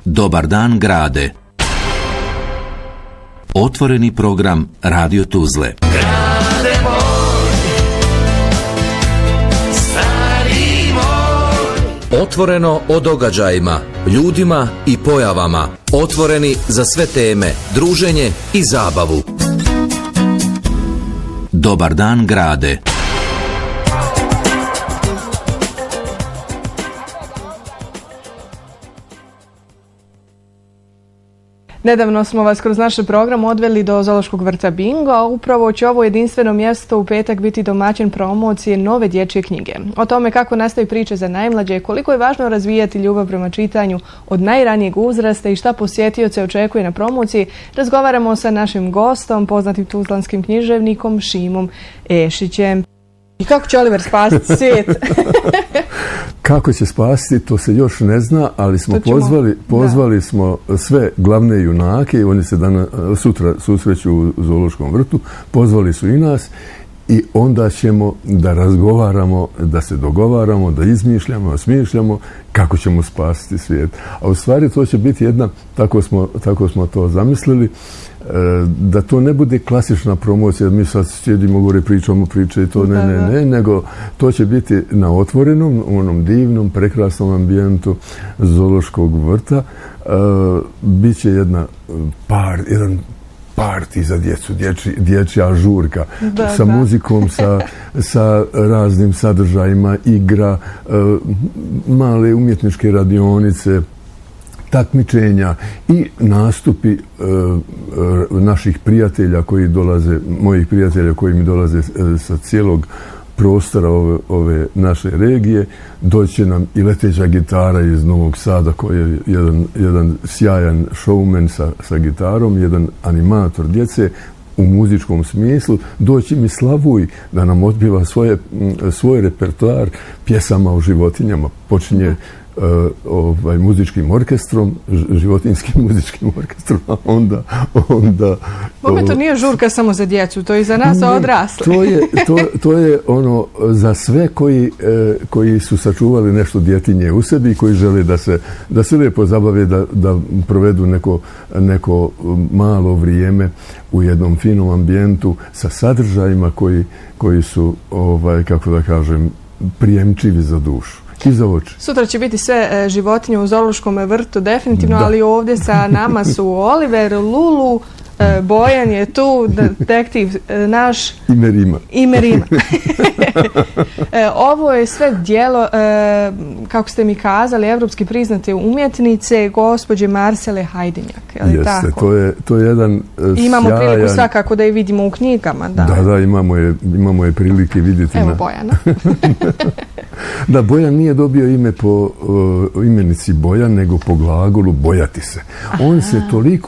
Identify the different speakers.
Speaker 1: Dobar dan grade. Otvoreni program Radio Tuzle.
Speaker 2: Grade moj, stari moj.
Speaker 3: Otvoreno o događajima, ljudima i pojavama. Otvoreni za sve teme, druženje i zabavu.
Speaker 1: Dobar dan grade.
Speaker 4: Nedavno smo vas kroz naš program odveli do Zoološkog vrta Bingo, a upravo će ovo jedinstveno mjesto u petak biti domaćin promocije nove dječje knjige. O tome kako nastaju priče za najmlađe, koliko je važno razvijati ljubav prema čitanju od najranijeg uzrasta i šta posjetioce očekuje na promociji, razgovaramo sa našim gostom, poznatim tuzlanskim književnikom Šimom Ešićem. I kako će Oliver spasiti svijet?
Speaker 5: Kako će spasiti, to se još ne zna, ali smo pozvali smo sve glavne junake i oni se sutra susreću u Zoološkom vrtu, pozvali su i nas i onda ćemo da razgovaramo, da se dogovaramo, da izmišljamo, da smišljamo kako ćemo spasiti svijet. A u stvari to će biti jedna, tako smo to zamislili, da to ne bude klasična promocija, mi sad sjedimo gore, pričamo priče i to ne, nego to će biti na otvorenom, u onom divnom, prekrasnom ambijentu Zoološkog vrta. Biće jedan parti za djecu, dječja žurka sa muzikom, sa raznim sadržajima, igra, male umjetničke radionice, takmičenja i nastupi naših prijatelja koji dolaze, mojih prijatelja koji mi dolaze sa cijelog prostora ove naše regije. Doće nam i leteća gitara iz Novog Sada koji je jedan sjajan showman sa gitarom, jedan animator djece u muzičkom smislu. Doći mi Slavuj da nam otpiva svoj repertoar pjesama o životinjama. Počinje muzičkim orkestrom, životinjskim muzičkim orkestrom, a onda...
Speaker 4: Bome, to nije žurka samo za djecu, to je i za nas odrasli.
Speaker 5: To je ono za sve koji su sačuvali nešto djetinje u sebi i koji žele da se lijepo zabave, da provedu neko malo vrijeme u jednom finom ambijentu sa sadržajima koji su, kako da kažem, prijemčivi za dušu.
Speaker 4: Sutra će biti sve životinje u Zoološkom vrtu, definitivno, ali ovdje sa nama su Oliver, Lulu, Bojan je tu, detektiv naš i Merima. Ovo je sve djelo, kako ste mi kazali, evropski priznate umjetnice gospođe Marcele Hajdinjak.
Speaker 5: Jeste, to je jedan
Speaker 4: imamo priliku svakako da je vidimo u knjigama.
Speaker 5: Da, imamo je prilike vidjeti.
Speaker 4: Evo Bojana.
Speaker 5: Da, Bojan nije dobio ime po imenici Bojan, nego po glagolu bojati se. On se toliko